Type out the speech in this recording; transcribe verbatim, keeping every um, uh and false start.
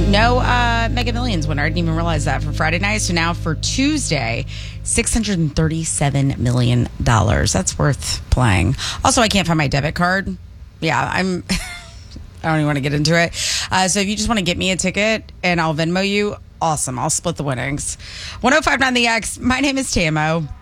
No uh, Mega Millions winner. I didn't even realize that for Friday night. So now for Tuesday, six hundred thirty-seven million dollars. That's worth playing. Also, I can't find my debit card. Yeah, I'm... I don't even want to get into it. Uh, so if you just want to get me a ticket and I'll Venmo you, awesome. I'll split the winnings. ten fifty-nine The X. My name is Tamo.